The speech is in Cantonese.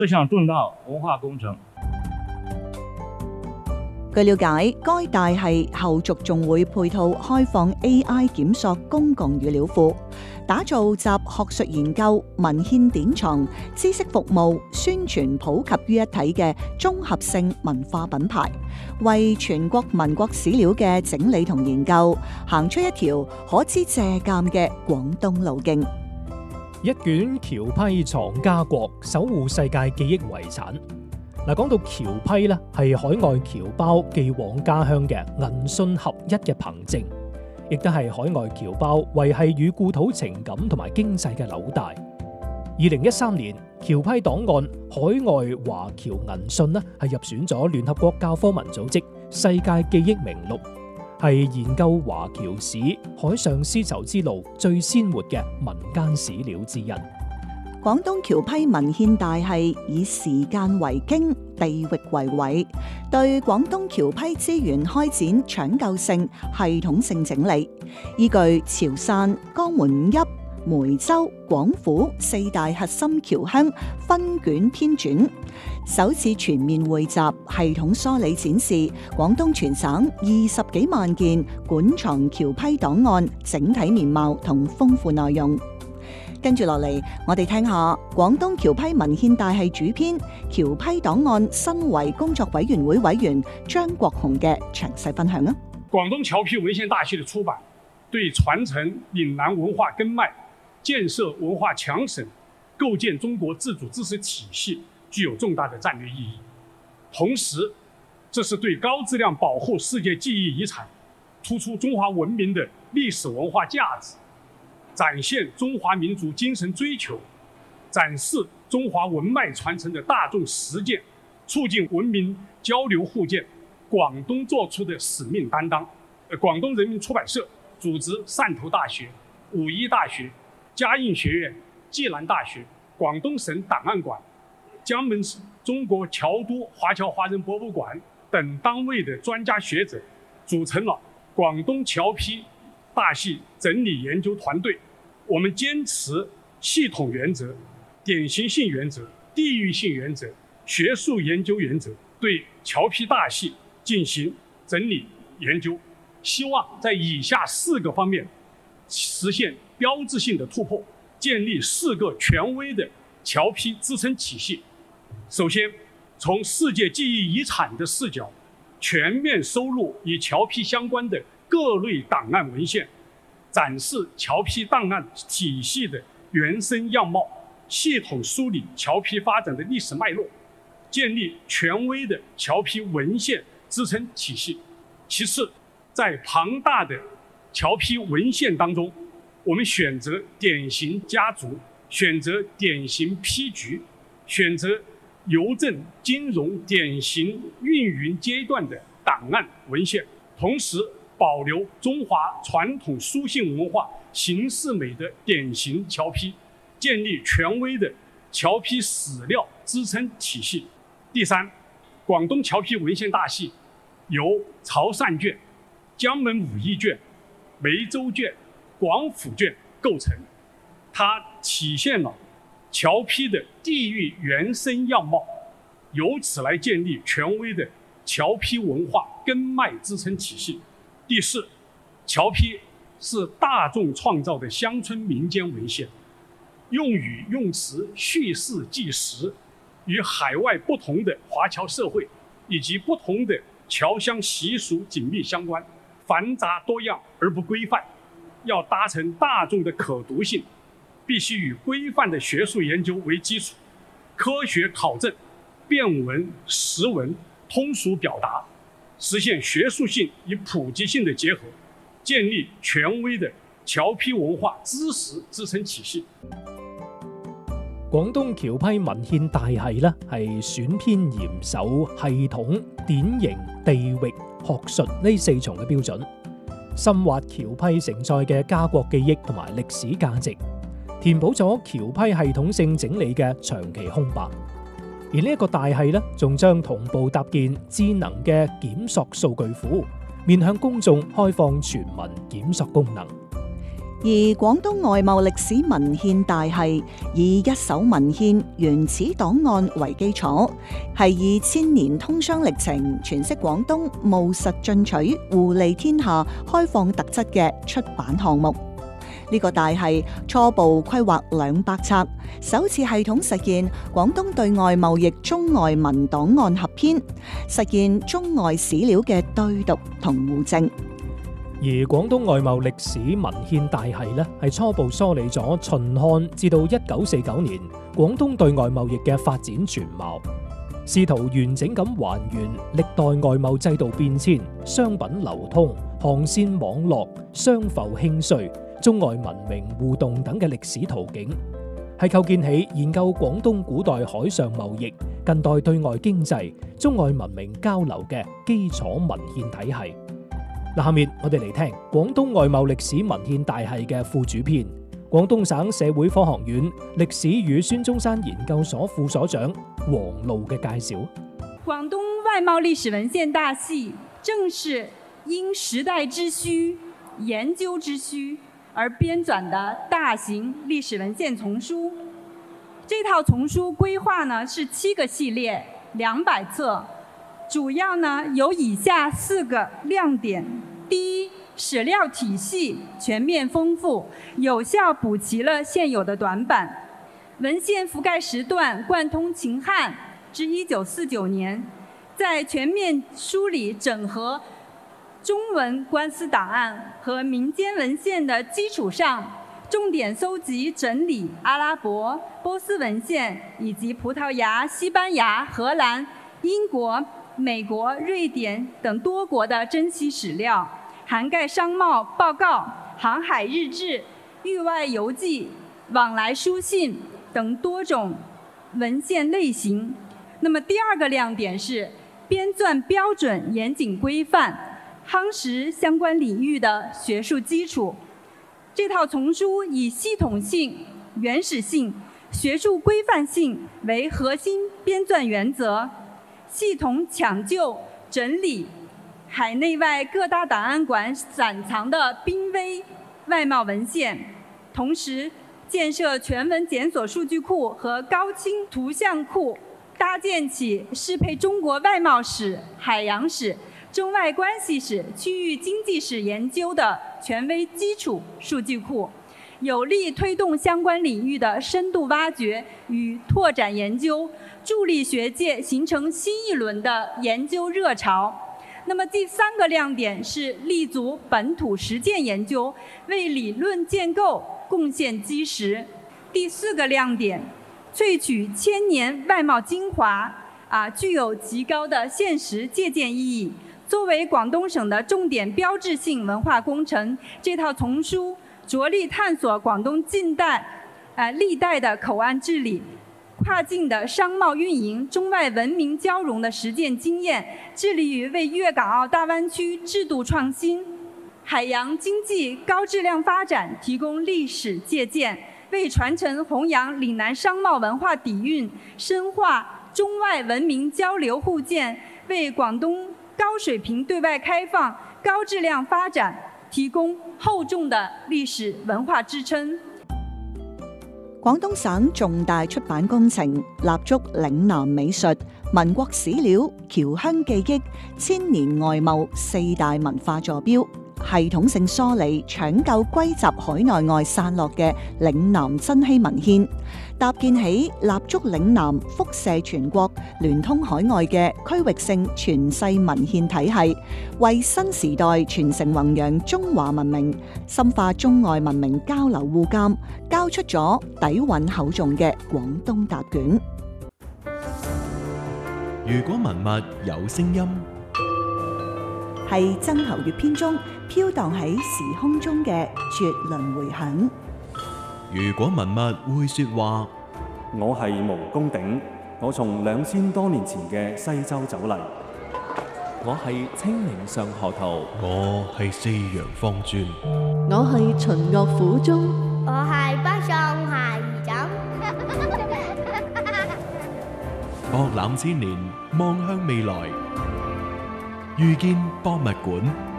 这项重大文化工程。 據了解，該大系後續仲會配套開放 AI 檢索公共語料庫，打造集學術研究、文獻典藏、知識服務、宣傳普及於一體嘅綜合性文化品牌，為全國民國史料嘅整理同研究，行出一條可知借鑑嘅廣東路徑。 一卷僑批藏家國，守護世界記憶遺產。嗱，講到僑批咧，係海外僑胞寄往家鄉嘅銀信合一嘅憑證，亦都係海外僑胞維繫與故土情感同埋經濟嘅紐帶。2013年，僑批檔案海外華僑銀信咧係入選咗聯合國教科文組織世界記憶名錄，係研究華僑史、海上絲綢之路最鮮活嘅民間史料之一。 廣東僑批文獻大系以時間為經、地域為緯，對廣東僑批資源開展搶救性、系統性整理，依據潮汕、江門邑、梅州、廣府四大核心僑鄉分卷編纂，首次全面匯集、系統梳理展示廣東全省20幾萬件館藏僑批檔案整體面貌同豐富內容。跟住落嚟，我哋聽下廣東僑批文獻大系主編、僑批檔案申遺工作委員會委員張國雄嘅詳細分享啊！ 廣東僑批文獻大系的出版，對傳承嶺南文化根脈、建設文化強省、構建中國自主知識體系具有重大的戰略意義。同時，這是對高質量保護世界記憶遺產、突出中華文明的歷史文化價值，展現中華民族精神追求，展示中華文脈傳承的大眾實踐，促進文明交流互鑑，廣東做出的使命擔當。廣東人民出版社組織汕頭大學、武夷大學、嘉應學院、暨南大學、廣東省檔案館、江門市中國僑都華僑華人博物館等單位的專家學者，組成了廣東僑批大系整理研究團隊。我們堅持系統原則、典型性原則、地域性原則、學術研究原則，對僑批大系進行整理研究，希望在以下4個方面實現標誌性的突破，建立4個權威的僑批支撐體系。首先，從世界記憶遺產的視角，全面收錄與僑批相關的各類檔案文獻，展示僑批檔案體系的原生樣貌，系統梳理僑批發展的歷史脈絡，建立權威的僑批文獻支撐體系。其次，在龐大的僑批文獻當中，我們選擇典型家族，選擇典型批局，選擇郵政、金融典型運營階段的檔案文獻，同時保留中華傳統書信文化形式美的典型僑批，建立權威的僑批史料支撐體系。第三，廣東僑批文獻大系由潮汕卷、江門武夷卷、梅州卷、廣府卷構成，它體現了僑批的地域原生樣貌，由此來建立權威的僑批文化根脈支撐體系。第四，僑批是大眾創造的鄉村民間文獻，用語用詞敘事紀實，與海外不同的華僑社會以及不同的僑鄉習俗緊密相關，繁雜多樣而不規範。要達成大眾的可讀性，必須以規範的學術研究為基礎，科學考證、辨文識文、通俗表達，實現學術性與普及性的結合，建立權威的僑批文化知識支撐體系。 廣東僑批文獻大系咧，係選編嚴守系統、典型、地域、學術呢4重嘅標準，深挖僑批承載嘅家國記憶同埋歷史價值，填補咗僑批系統性整理嘅長期空白。而呢一個大系咧，仲將同步搭建智能嘅檢索數據庫，面向公眾開放全民檢索功能。 而廣東外貿歷史文獻大系以一手文獻原始檔案為基礎，係以千年通商歷程詮釋廣東務實進取、互利天下、開放特質嘅出版項目。呢個大系初步規劃200冊，首次系統實現廣東對外貿易中外文檔案合編，實現中外史料嘅對讀同互證。 而廣東外貿歷史文獻大系呢，係初步梳理咗秦漢至到1949年廣東對外貿易嘅發展全貌，試圖完整咁還原歷代外貿制度變遷、商品流通、航線網絡、商埠興衰、中外文明互動等嘅歷史圖景，係構建起研究廣東古代海上貿易、近代對外經濟、中外文明交流嘅基礎文獻體系。下面我哋嚟聽廣東外貿歷史文獻大系嘅附主編，廣東省社會科學院歷史與孫中山研究所副所長黃露嘅介紹。 廣東外貿歷史文獻大系正是因時代之需、研究之需而編纂的大型歷史文獻叢書。這套叢書規劃呢是7個系列，200冊。主要呢有以下4個亮點：第一，史料體系全面豐富，有效補齊了現有的短板，文獻覆蓋時段貫通秦漢至1949年，在全面梳理整合中文官司檔案和民間文獻的基礎上，重點搜集整理阿拉伯、波斯文獻以及葡萄牙、西班牙、荷蘭、英國、美國、瑞典等多國的珍稀史料，涵蓋商貿報告、航海日誌、域外遊記、往來書信等多種文獻類型。那麼第二個亮點是編纂標準嚴謹規範，夯實相關領域的學術基礎。這套叢書以系統性、原始性、學術規範性為核心編纂原則，系統搶救整理海內外各大檔案館散藏的瀕危外貿文獻，同時建設全文檢索數據庫和高清圖像庫，搭建起適配中國外貿史、海洋史、中外關係史、區域經濟史研究的權威基礎數據庫，有力推動相關領域的深度挖掘與拓展研究，助力學界形成新一輪的研究熱潮。那麼第3個亮點是立足本土實踐研究，為理論建構貢獻基石。第4個亮點，萃取千年外貿精華，具有極高的現實借鑑意義。作為廣東省的重點標誌性文化工程，這套叢書着力探索廣東近代、歷代的口岸治理、跨境的商貿運營、中外文明交融的實踐經驗，致力於為粵港澳大灣區制度創新、海洋經濟高質量發展提供歷史借鑑，為傳承弘揚嶺南商貿文化底蘊、深化中外文明交流互鑑，為廣東高水平對外開放、高質量發展提供厚重的歷史文化支撐。 廣東省重大出版工程立足嶺南美術、民國史料、僑鄉記憶、千年外貿4大文化坐標，系統性梳理搶救歸集海內外散落嘅嶺南珍稀文獻，搭建起立足嶺南、輻射全國、聯通海外嘅區域性傳世文獻體系，為新時代傳承弘揚中華文明、深化中外文明交流互鑑，交出咗底蘊厚重嘅廣東答卷。 如果文物有聲音， 係曾侯乙編中飄蕩喺時空中嘅絕倫迴響。 如果文物會說話， 我係毛公鼎，我從2000多年前嘅西周走嚟。 我係清明上河圖， 我係四陽方尊， 我係秦樂府中， 我係北宋夏夷枕。 博覽千年，望向未來，遇見博物館。